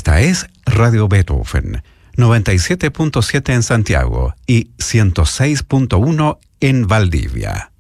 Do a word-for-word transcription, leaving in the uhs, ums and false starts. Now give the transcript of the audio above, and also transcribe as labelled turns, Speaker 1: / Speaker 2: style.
Speaker 1: Esta es Radio Beethoven, noventa y siete punto siete en Santiago y ciento seis punto uno en Valdivia.